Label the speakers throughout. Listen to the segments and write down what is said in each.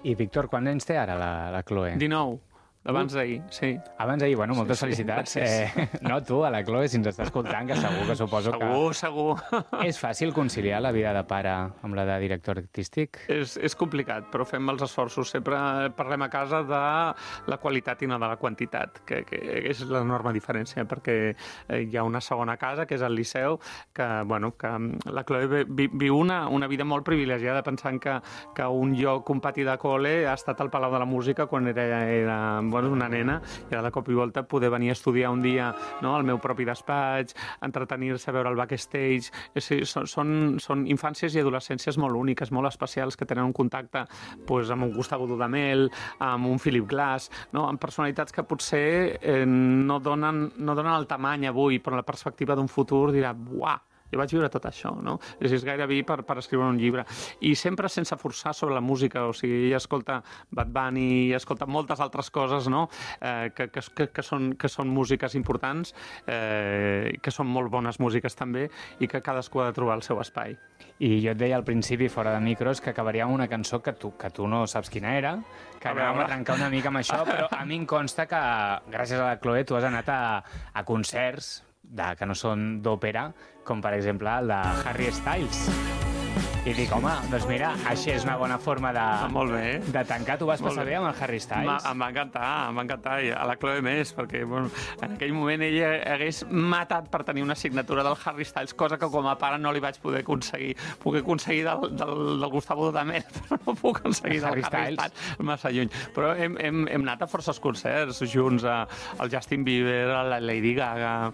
Speaker 1: I, Víctor, quants anys té ara la Chloe?
Speaker 2: 19. Abans d'ahir, sí.
Speaker 1: Abans d'ahir, bueno, moltes felicitats. No, tu, a la Chloe, si ens està escoltant, que segur que suposo que...
Speaker 2: Segur.
Speaker 1: És fàcil conciliar la vida de pare amb la de director artístic?
Speaker 2: És complicat, però fem els esforços. Sempre parlem a casa de la qualitat i no de la quantitat, que és l'enorme diferència, perquè hi ha una segona casa, que és el Liceu, que la Chloe viu una vida molt privilegiada, pensant que un lloc, un pati de col·le, ha estat al Palau de la Música quan era una nena, i ara de cop i volta poder venir a estudiar un dia al meu propi despatx, entretenir-se a veure el backstage. Són infàncies i adolescències molt úniques, molt especials, que tenen un contacte amb un Gustavo Dudamel, amb un Philip Glass, amb personalitats que potser no donen el tamany avui, però la perspectiva d'un futur dirà, uah, jo vaig viure tot això, no? És gairebé per escriure un llibre. I sempre sense forçar sobre la música, o sigui, ella escolta Bad Bunny, escolta moltes altres coses, no? Que són músiques importants, que són molt bones músiques també, i que cadascú ha de trobar el seu espai.
Speaker 1: I jo et deia al principi, fora de micros, que acabaria amb una cançó que tu no saps quina era, que anàvem a arrencar una mica amb això, però a mi em consta que, gràcies a la Chloe, tu has anat a concerts que no són d'òpera, com per exemple el de Harry Styles. I dic, home, doncs mira, així és una bona forma de tancar. Tu vas passar bé amb el Harry Styles?
Speaker 2: Em va encantar, i a la Chloe més, perquè en aquell moment ella hagués matat per tenir una signatura del Harry Styles, cosa que com a pare no li vaig poder aconseguir. Puc aconseguir del Gustavo Dudamel, però no puc aconseguir del Harry Styles massa lluny. Però hem anat a forces concerts junts, el Justin Bieber, la Lady Gaga,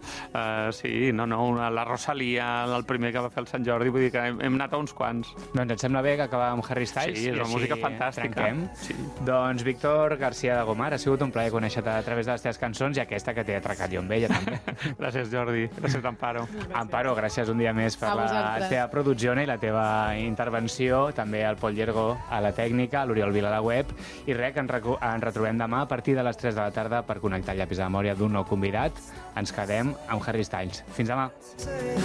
Speaker 2: la Rosalia, el primer que va fer el Sant Jordi, vull dir que hem anat a uns quants.
Speaker 1: Doncs et sembla bé que acabem amb Harry Styles?
Speaker 2: Sí, és una música fantàstica.
Speaker 1: Sí. Doncs Víctor García de Gomar, ha sigut un plaer conèixer-te a través de les teves cançons i aquesta que t'he atracat jo amb ella també.
Speaker 2: Gràcies, Jordi. Gràcies, Amparo.
Speaker 1: Amparo, gràcies un dia més per la teva producció i la teva intervenció, també al Pol Llergó a la tècnica, a l'Oriol Vila a la web, i res, que ens retrobem demà a partir de les 3 de la tarda per connectar el llapis de memòria d'un nou convidat. Ens quedem amb Harry Styles. Fins demà.